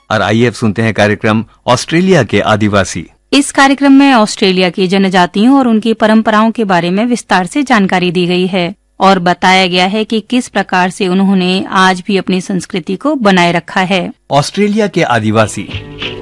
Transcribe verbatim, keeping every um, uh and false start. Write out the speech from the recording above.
और आइए अब सुनते हैं कार्यक्रम ऑस्ट्रेलिया के आदिवासी। इस कार्यक्रम में ऑस्ट्रेलिया की जनजातियों और उनकी परंपराओं के बारे में विस्तार से जानकारी दी गई है और बताया गया है कि किस प्रकार से उन्होंने आज भी अपनी संस्कृति को बनाए रखा है। ऑस्ट्रेलिया के आदिवासी।